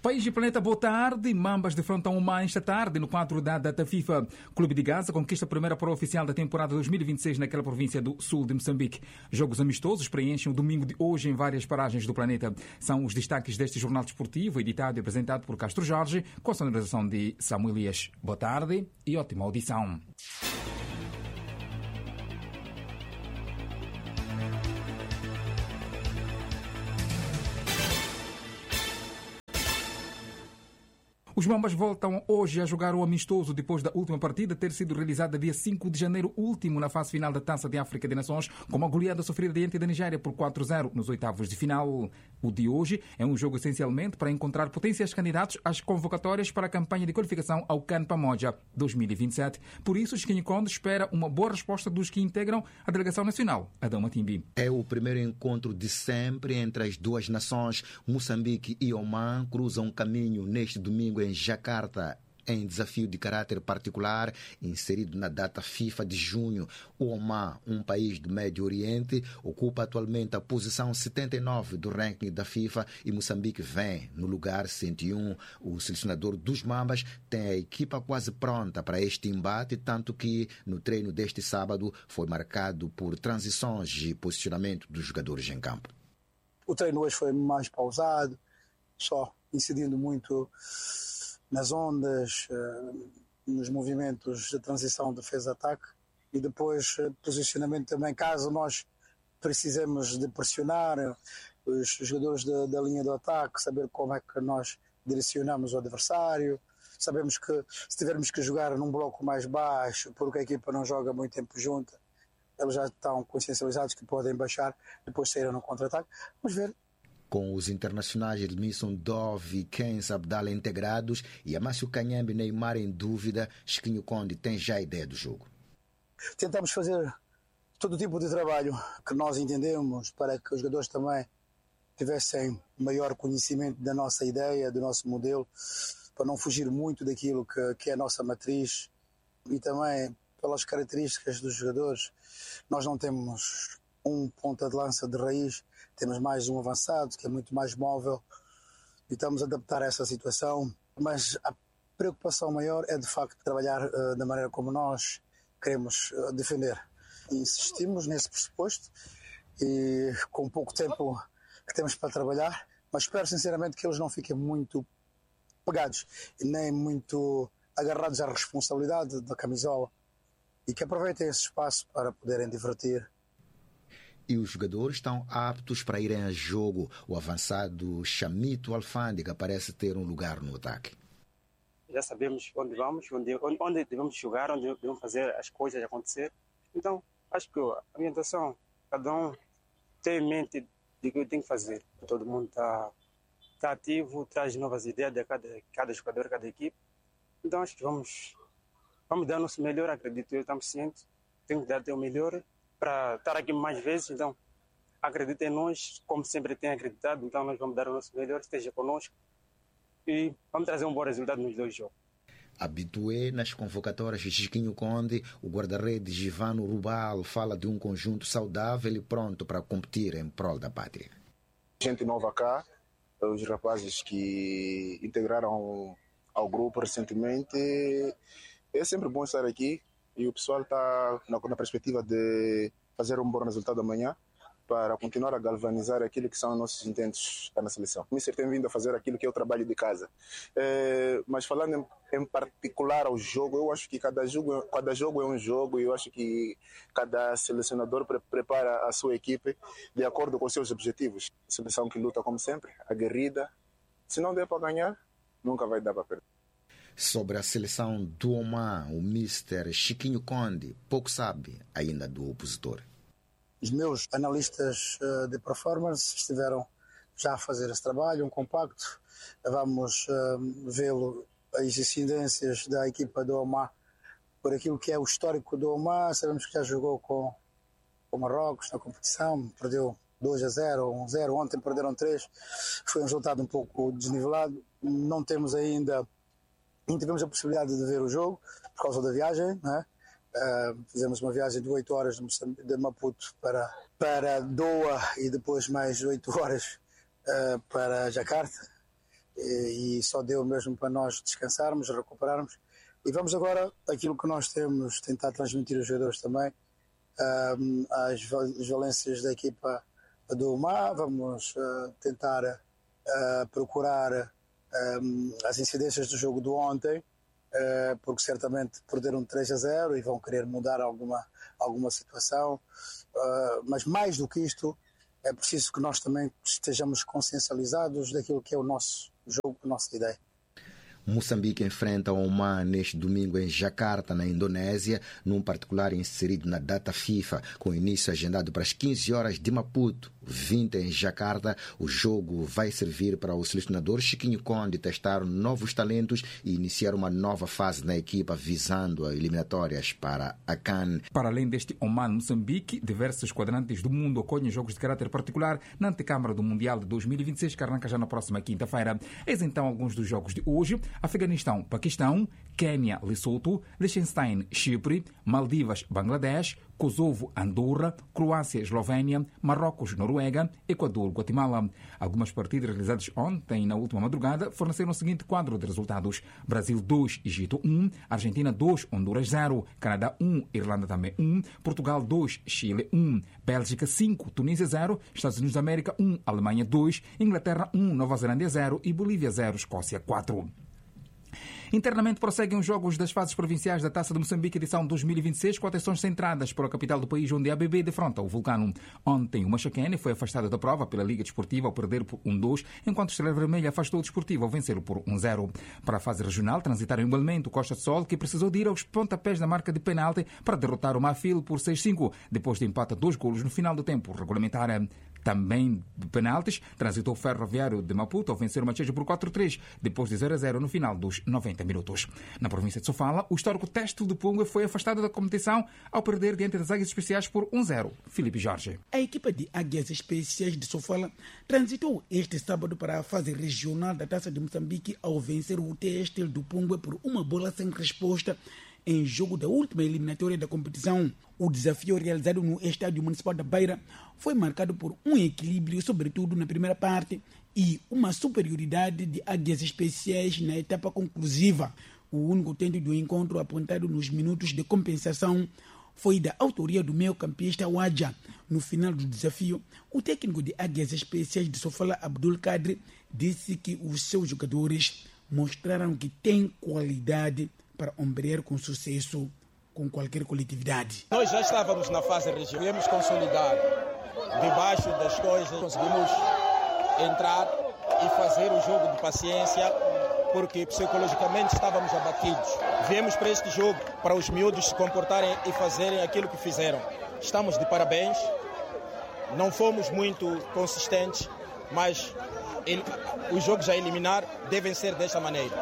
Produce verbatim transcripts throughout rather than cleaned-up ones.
País e Planeta, boa tarde. Mambas defrontam o Mãe esta tarde no quadro da data FIFA. Clube de Gaza conquista a primeira prova oficial da temporada dois mil e vinte e seis naquela província do sul de Moçambique. Jogos amistosos preenchem o domingo de hoje em várias paragens do planeta. São os destaques deste jornal desportivo, editado e apresentado por Castro Jorge, com a sonorização de Samuel Elias. Boa tarde e ótima audição. Os Mambas voltam hoje a jogar o amistoso depois da última partida ter sido realizada dia cinco de janeiro último na fase final da Taça de África de Nações, com uma goleada sofrida diante da Nigéria por quatro a zero nos oitavos de final. O de hoje é um jogo essencialmente para encontrar potenciais candidatos às convocatórias para a campanha de qualificação ao CAN Pamoja dois mil e vinte e sete. Por isso, Chiquinho Conde espera uma boa resposta dos que integram a delegação nacional, Adão Matimbi. É o primeiro encontro de sempre entre as duas nações. Moçambique e Oman cruzam um caminho neste domingo em Jacarta, em desafio de caráter particular, inserido na data FIFA de junho. O Oman, um país do Médio Oriente, ocupa atualmente a posição setenta e nove do ranking da FIFA e Moçambique vem no lugar cento e um. O selecionador dos Mambas tem a equipa quase pronta para este embate, tanto que no treino deste sábado foi marcado por transições e posicionamento dos jogadores em campo. O treino hoje foi mais pausado, só incidindo muito nas ondas, nos movimentos de transição, defesa-ataque e depois posicionamento também, caso nós precisemos de pressionar os jogadores da, da linha do ataque, saber como é que nós direcionamos o adversário. Sabemos que se tivermos que jogar num bloco mais baixo, porque a equipa não joga muito tempo junta, eles já estão consciencializados que podem baixar, depois saírem no contra-ataque. Vamos ver. Com os internacionais Edmilson Dove e Kenz Abdala integrados e Amácio Canhambe e Neymar em dúvida, Chiquinho Conde tem já a ideia do jogo. Tentamos fazer todo tipo de trabalho que nós entendemos para que os jogadores também tivessem maior conhecimento da nossa ideia, do nosso modelo, para não fugir muito daquilo que, que é a nossa matriz e também pelas características dos jogadores. Nós não temos um ponta de lança de raiz, temos mais um avançado que é muito mais móvel e estamos a adaptar a essa situação, mas a preocupação maior é de facto trabalhar uh, da maneira como nós queremos uh, defender. E insistimos nesse pressuposto e com pouco tempo que temos para trabalhar, mas espero sinceramente que eles não fiquem muito pegados e nem muito agarrados à responsabilidade da camisola e que aproveitem esse espaço para poderem divertir. E os jogadores estão aptos para irem a jogo. O avançado Chamito Alfândega parece ter um lugar no ataque. Já sabemos onde vamos, onde, onde devemos jogar, onde devemos fazer as coisas acontecer. Então, acho que a orientação, cada um tem em mente de que tem que fazer. Todo mundo está tá ativo, traz novas ideias de cada, cada jogador, cada equipe. Então, acho que vamos, vamos dar o nosso melhor, acredito eu, estamos cientes. Temos que dar o melhor para estar aqui mais vezes, então acredita em nós, como sempre tem acreditado, então nós vamos dar o nosso melhor, esteja conosco e vamos trazer um bom resultado nos dois jogos. Habitué nas convocatórias de Chiquinho Conde, o guarda-redes Givano Rubal fala de um conjunto saudável e pronto para competir em prol da pátria. Gente nova cá, os rapazes que integraram ao grupo recentemente, é sempre bom estar aqui. E o pessoal está na, na perspectiva de fazer um bom resultado amanhã para continuar a galvanizar aquilo que são nossos intentos na seleção. O Mister tem vindo a fazer aquilo que é o trabalho de casa. É, mas falando em, em particular ao jogo, eu acho que cada jogo, cada jogo é um jogo e eu acho que cada selecionador pre- prepara a sua equipe de acordo com os seus objetivos. A seleção que luta como sempre, aguerrida. Se não der para ganhar, nunca vai dar para perder. Sobre a seleção do Oman, o mister Chiquinho Conde pouco sabe ainda do opositor. Os meus analistas uh, de performance estiveram já a fazer esse trabalho, um compacto. Vamos uh, vê-lo, as incidências da equipa do Oman, por aquilo que é o histórico do Oman. Sabemos que já jogou com o Marrocos na competição, perdeu dois a zero, um a zero, ontem perderam três. Foi um resultado um pouco desnivelado. Não temos ainda... Não tivemos a possibilidade de ver o jogo por causa da viagem, né? Uh, fizemos uma viagem de oito horas de, de Maputo para, para Doha e depois mais oito horas uh, para Jacarta. e, e só deu mesmo para nós descansarmos, recuperarmos. E vamos agora, aquilo que nós temos, tentar transmitir aos jogadores também, um, as, as valências da equipa do U M A, vamos uh, tentar uh, procurar um, as incidências do jogo de ontem, uh, porque certamente perderam três a zero e vão querer mudar alguma, alguma situação, uh, mas mais do que isto, é preciso que nós também estejamos consciencializados daquilo que é o nosso jogo, a nossa ideia. Moçambique enfrenta o Oman neste domingo em Jakarta, na Indonésia, num particular inserido na data FIFA, com início agendado para as quinze horas de Maputo, vinte em Jakarta. O jogo vai servir para o selecionador Chiquinho Conde testar novos talentos e iniciar uma nova fase na equipa visando as eliminatórias para a CAN. Para além deste Oman-Moçambique, diversos quadrantes do mundo acolhem jogos de caráter particular na antecâmara do Mundial de dois mil e vinte e seis, que arranca já na próxima quinta-feira. Eis então alguns dos jogos de hoje: Afeganistão, Paquistão, Quênia, Lesoto, Liechtenstein, Chipre, Maldivas, Bangladesh, Kosovo, Andorra, Croácia, Eslovénia, Marrocos, Noruega, Equador, Guatemala. Algumas partidas realizadas ontem, na última madrugada, forneceram o seguinte quadro de resultados: Brasil dois, Egito um, Argentina dois, Honduras zero, Canadá um, Irlanda também um, Portugal dois, Chile um, Bélgica cinco, Tunísia zero, Estados Unidos da América um, Alemanha dois, Inglaterra um, Nova Zelândia zero e Bolívia zero, Escócia quatro. Internamente prosseguem os jogos das fases provinciais da Taça de Moçambique, edição dois mil e vinte e seis, com atenções centradas para a capital do país, onde a A B B defronta o Vulcano. Ontem, o Machaquene foi afastado da prova pela Liga Desportiva ao perder por um dois, enquanto o Estrela Vermelha afastou o Desportivo ao vencer por um zero. Para a fase regional, transitaram igualmente o Costa de Sol, que precisou de ir aos pontapés da marca de penalti para derrotar o Mafil por seis a cinco, depois de empate a dois golos no final do tempo regulamentar. Também de penaltis, transitou o Ferroviário de Maputo ao vencer o Machejo por quatro a três, depois de zero a zero no final dos noventa minutos. Na província de Sofala, o histórico Teste de Punga foi afastado da competição ao perder diante das Águias Especiais por um a zero. Filipe Jorge. A equipa de Águias Especiais de Sofala transitou este sábado para a fase regional da Taça de Moçambique ao vencer o Teste do Punga por uma bola sem resposta em jogo da última eliminatória da competição. O desafio realizado no Estádio Municipal da Beira foi marcado por um equilíbrio, sobretudo na primeira parte, e uma superioridade de Águias Especiais na etapa conclusiva. O único tento do encontro apontado nos minutos de compensação foi da autoria do meio-campista Wadja. No final do desafio, o técnico de Águias Especiais de Sofala, Abdul Kadri, disse que os seus jogadores mostraram que têm qualidade para ombrear com sucesso com qualquer coletividade. Nós já estávamos na fase regional, viemos consolidar. Debaixo das coisas conseguimos entrar e fazer o jogo de paciência, porque psicologicamente estávamos abatidos. Viemos para este jogo para os miúdos se comportarem e fazerem aquilo que fizeram. Estamos de parabéns, não fomos muito consistentes, mas ele, os jogos a eliminar devem ser desta maneira.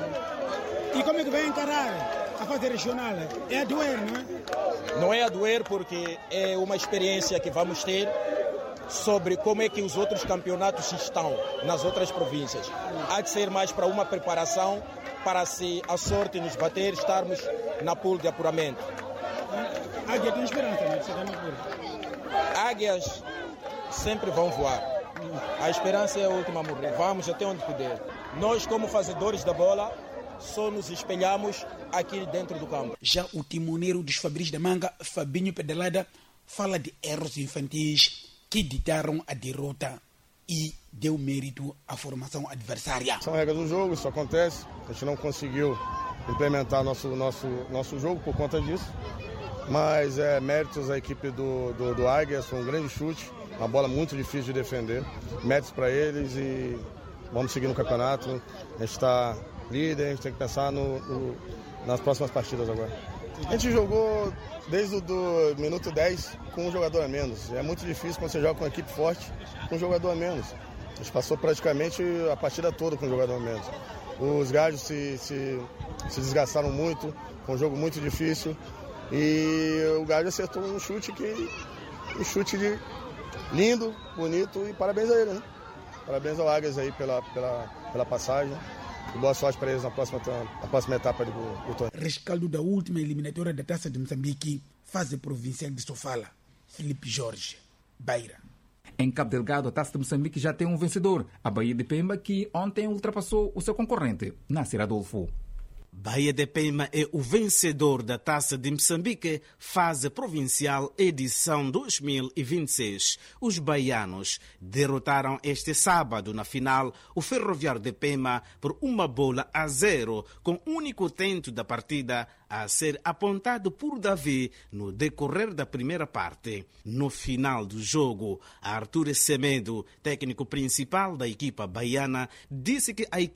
E como é que vai encarar a fase regional? É a doer, não é? Não é a doer, porque é uma experiência que vamos ter sobre como é que os outros campeonatos estão nas outras províncias. Há de ser mais para uma preparação para, se a sorte nos bater, estarmos na pool de apuramento. Águia tem esperança, não é? Chegar na pool. Águias sempre vão voar. A esperança é a última a morrer. Vamos até onde puder. Nós, como fazedores da bola, só nos espelhamos aqui dentro do campo. Já o timoneiro dos Fabris da Manga, Fabinho Pedalada, fala de erros infantis que ditaram a derrota e deu mérito à formação adversária. São regras do jogo, isso acontece. A gente não conseguiu implementar nosso, nosso, nosso jogo por conta disso. Mas é méritos à equipe do, do, do Águias, foi um grande chute, uma bola muito difícil de defender. Méritos para eles e vamos seguir no campeonato. A gente está líder, a gente tem que pensar no, no, nas próximas partidas agora. A gente jogou desde o do minuto dez com um jogador a menos. É muito difícil quando você joga com uma equipe forte com um jogador a menos. A gente passou praticamente a partida toda com um jogador a menos. Os Gajos se, se, se desgastaram muito, foi um jogo muito difícil. E o Gajo acertou um chute que um chute de lindo, bonito, e parabéns a ele, né? Parabéns ao Águias aí pela, pela, pela passagem. E boa sorte para eles na próxima, na próxima etapa do, do torneio. Rescaldo da última eliminatória da Taça de Moçambique, fase provincial de Sofala. Filipe Jorge, Beira. Em Cabo Delgado, a Taça de Moçambique já tem um vencedor, a Bahia de Pemba, que ontem ultrapassou o seu concorrente, Nasser Adolfo. Bahia de Pemba é o vencedor da Taça de Moçambique, fase provincial, edição dois mil e vinte e seis. Os baianos derrotaram este sábado, na final, o Ferroviário de Pemba por uma bola a zero, com o único tento da partida a ser apontado por Davi no decorrer da primeira parte. No final do jogo, Arthur Semedo, técnico principal da equipa baiana, disse que a equipa